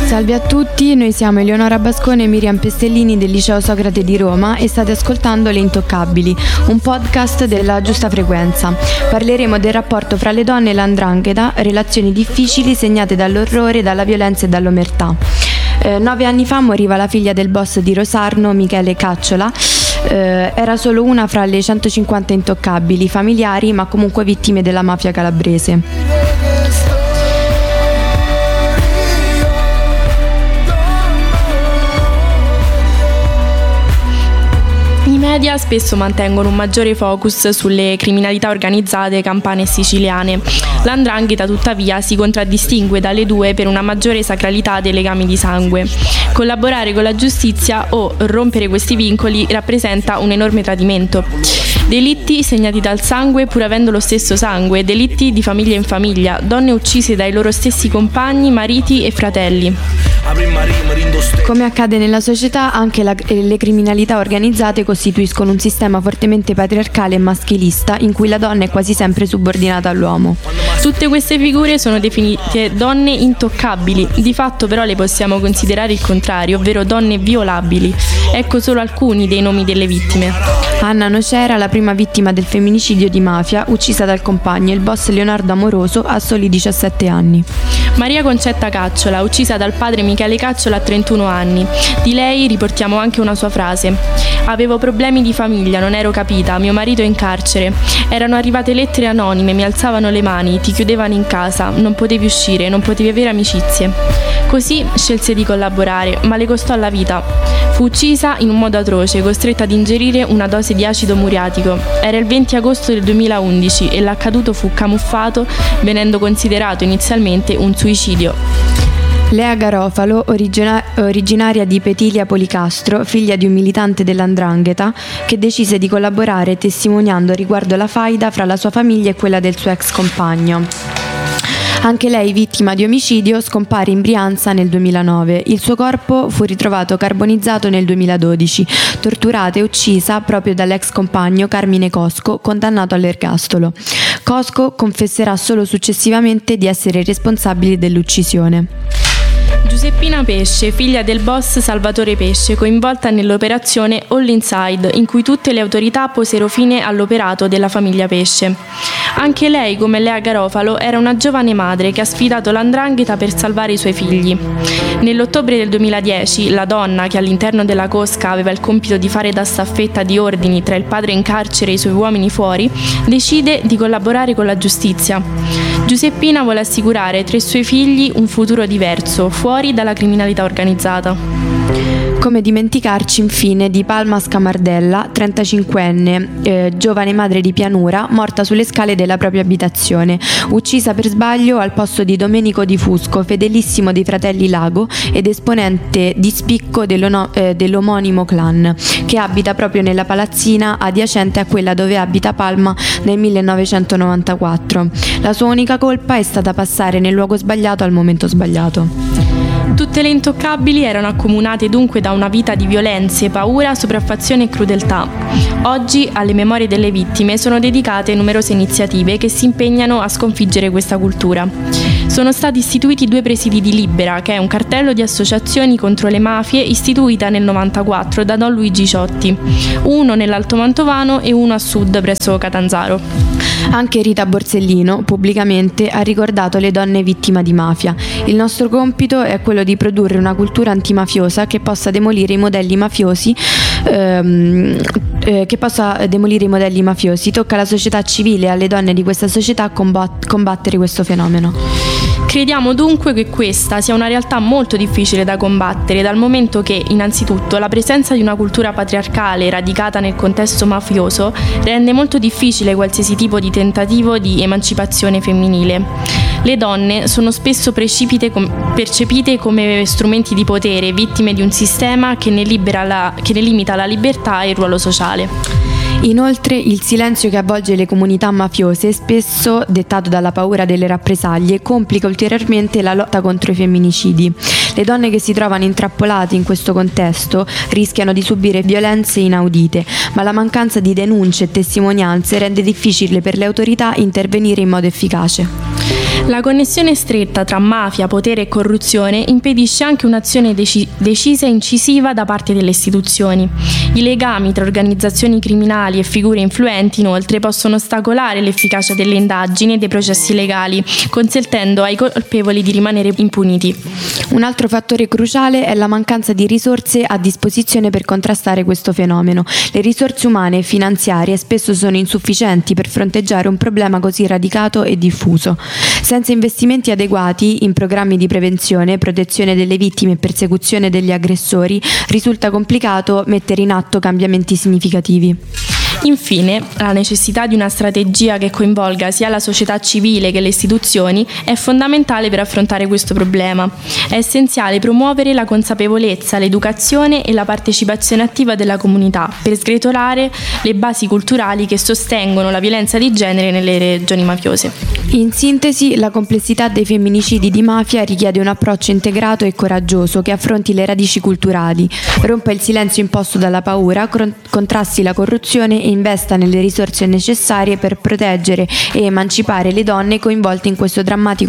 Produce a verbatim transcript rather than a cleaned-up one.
Salve a tutti, noi siamo Eleonora Bascone e Miriam Pestellini del Liceo Socrate di Roma e state ascoltando Le Intoccabili, un podcast della Giusta Frequenza. Parleremo del rapporto fra le donne e l'andrangheta, relazioni difficili segnate dall'orrore, dalla violenza e dall'omertà. Eh, nove anni fa moriva la figlia del boss di Rosarno, Michele Cacciola. Eh, era solo una fra le centocinquanta intoccabili, familiari ma comunque vittime della mafia calabrese. I media spesso mantengono un maggiore focus sulle criminalità organizzate campane e siciliane. L'andrangheta, tuttavia, si contraddistingue dalle due per una maggiore sacralità dei legami di sangue. Collaborare con la giustizia o rompere questi vincoli rappresenta un enorme tradimento. Delitti segnati dal sangue pur avendo lo stesso sangue, delitti di famiglia in famiglia, donne uccise dai loro stessi compagni, mariti e fratelli. Come accade nella società, anche la, le criminalità organizzate costituiscono un sistema fortemente patriarcale e maschilista in cui la donna è quasi sempre subordinata all'uomo. Tutte queste figure sono definite donne intoccabili, di fatto però le possiamo considerare il contrario, ovvero donne violabili. Ecco solo alcuni dei nomi delle vittime. Anna Nocera, la prima vittima del femminicidio di mafia, uccisa dal compagno, il boss Leonardo Amoroso, a soli diciassette anni. Maria Concetta Cacciola, uccisa dal padre Michele Cacciola a trentuno anni. Di lei riportiamo anche una sua frase: avevo problemi di famiglia, non ero capita, mio marito è in carcere. Erano arrivate lettere anonime, mi alzavano le mani, ti chiudevano in casa, non potevi uscire, non potevi avere amicizie. Così scelse di collaborare, ma le costò la vita. Fu uccisa in un modo atroce, costretta ad ingerire una dose di acido muriatico. Era il venti agosto del duemilaundici e l'accaduto fu camuffato, venendo considerato inizialmente un suicidio. Lea Garofalo, origina- originaria di Petilia Policastro, figlia di un militante dell'andrangheta, che decise di collaborare testimoniando riguardo alla faida fra la sua famiglia e quella del suo ex compagno. Anche lei, vittima di omicidio, scompare in Brianza nel duemilanove. Il suo corpo fu ritrovato carbonizzato nel duemiladodici, torturata e uccisa proprio dall'ex compagno Carmine Cosco, condannato all'ergastolo. Cosco confesserà solo successivamente di essere responsabile dell'uccisione. Giuseppina Pesce, figlia del boss Salvatore Pesce, coinvolta nell'operazione All Inside, in cui tutte le autorità posero fine all'operato della famiglia Pesce. Anche lei, come Lea Garofalo, era una giovane madre che ha sfidato l'andrangheta per salvare i suoi figli. Nell'ottobre del duemiladieci, la donna, che all'interno della cosca aveva il compito di fare da staffetta di ordini tra il padre in carcere e i suoi uomini fuori, decide di collaborare con la giustizia. Giuseppina vuole assicurare ai tre suoi figli un futuro diverso, fuori dalla criminalità organizzata. Come dimenticarci infine di Palma Scamardella, trentacinquenne, eh, giovane madre di pianura, morta sulle scale della propria abitazione, uccisa per sbaglio al posto di Domenico Di Fusco, fedelissimo dei fratelli Lago ed esponente di spicco dell'ono- eh, dell'omonimo clan, che abita proprio nella palazzina adiacente a quella dove abita Palma nel millenovecentonovantaquattro. La sua unica colpa è stata passare nel luogo sbagliato al momento sbagliato. Tutte le intoccabili erano accomunate dunque da una vita di violenze, paura, sopraffazione e crudeltà. Oggi alle memorie delle vittime sono dedicate numerose iniziative che si impegnano a sconfiggere questa cultura. Sono stati istituiti due presidi di Libera, che è un cartello di associazioni contro le mafie istituita nel novantaquattro da Don Luigi Ciotti, uno nell'Alto Mantovano e uno a sud presso Catanzaro. Anche Rita Borsellino pubblicamente ha ricordato le donne vittime di mafia. Il nostro compito è quello di produrre una cultura antimafiosa che possa demolire i modelli mafiosi ehm, eh, che possa demolire i modelli mafiosi. Tocca alla società civile e alle donne di questa società combat- combattere questo fenomeno. Crediamo dunque che questa sia una realtà molto difficile da combattere, dal momento che, innanzitutto, la presenza di una cultura patriarcale radicata nel contesto mafioso rende molto difficile qualsiasi tipo di tentativo di emancipazione femminile. Le donne sono spesso percepite come strumenti di potere, vittime di un sistema che ne, libera la, che ne limita la libertà e il ruolo sociale. Inoltre, il silenzio che avvolge le comunità mafiose, spesso dettato dalla paura delle rappresaglie, complica ulteriormente la lotta contro i femminicidi. Le donne che si trovano intrappolate in questo contesto rischiano di subire violenze inaudite, ma la mancanza di denunce e testimonianze rende difficile per le autorità intervenire in modo efficace. La connessione stretta tra mafia, potere e corruzione impedisce anche un'azione deci- decisa e incisiva da parte delle istituzioni. I legami tra organizzazioni criminali e figure influenti, inoltre, possono ostacolare l'efficacia delle indagini e dei processi legali, consentendo ai colpevoli di rimanere impuniti. Un altro fattore cruciale è la mancanza di risorse a disposizione per contrastare questo fenomeno. Le risorse umane e finanziarie spesso sono insufficienti per fronteggiare un problema così radicato e diffuso. Senza investimenti adeguati in programmi di prevenzione, protezione delle vittime e persecuzione degli aggressori, risulta complicato mettere in atto cambiamenti significativi. Infine, la necessità di una strategia che coinvolga sia la società civile che le istituzioni è fondamentale per affrontare questo problema. È essenziale promuovere la consapevolezza, l'educazione e la partecipazione attiva della comunità per sgretolare le basi culturali che sostengono la violenza di genere nelle regioni mafiose. In sintesi, la complessità dei femminicidi di mafia richiede un approccio integrato e coraggioso che affronti le radici culturali, rompa il silenzio imposto dalla paura, contrasti la corruzione e investa nelle risorse necessarie per proteggere e emancipare le donne coinvolte in questo drammatico